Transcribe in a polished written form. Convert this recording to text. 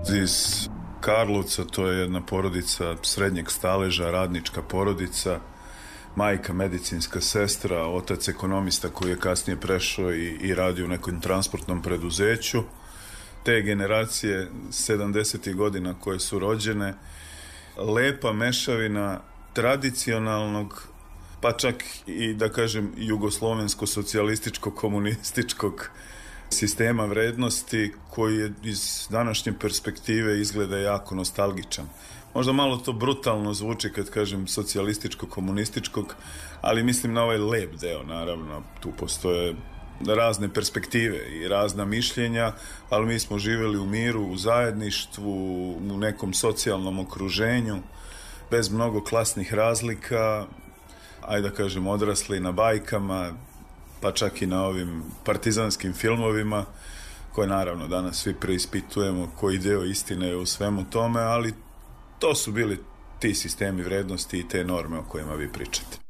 iz Karlovca, to je jedna porodica srednjeg staleža, radnička porodica, majka medicinska sestra, otac ekonomista koji je kasnije prešao i radio u nekom transportnom preduzeću. Te generacije 70. godina koje su rođene, lepa mešavina tradicionalnog, pa čak i da kažem jugoslovensko-socijalističko-komunističkog sistema vrednosti koji je iz današnje perspektive izgleda jako nostalgičan. Možda malo to brutalno zvuči kad kažem socijalističko-komunističkog, ali mislim na ovaj lep deo, naravno. Tu postoje razne perspektive i razna mišljenja, ali mi smo živjeli u miru, u zajedništvu, u nekom socijalnom okruženju, bez mnogo klasnih razlika, ajde da kažem odrasli na bajkama, pa čak i na ovim partizanskim filmovima, koje naravno danas svi preispitujemo koji deo istine je u svemu tome, ali to su bili ti sistemi vrednosti i te norme o kojima vi pričate.